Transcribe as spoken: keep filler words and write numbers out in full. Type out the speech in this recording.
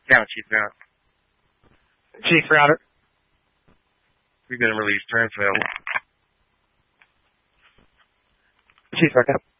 Yeah, Chief Mount. Chief Router. We're going to release Turnfield. Chief Router.